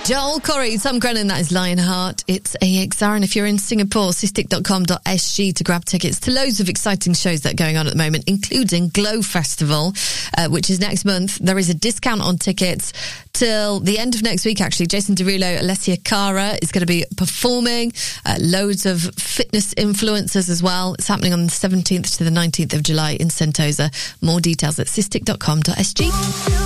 Joel Corey, Tom Grennan, that is Lionheart. It's AXR, and if you're in Singapore, cystic.com.sg to grab tickets to loads of exciting shows that are going on at the moment, including Glow Festival, which is next month. There is a discount on tickets till the end of next week, actually. Jason Derulo, Alessia Cara is going to be performing. Loads of fitness influencers as well. It's happening on the 17th to the 19th of July in Sentosa. More details at cystic.com.sg.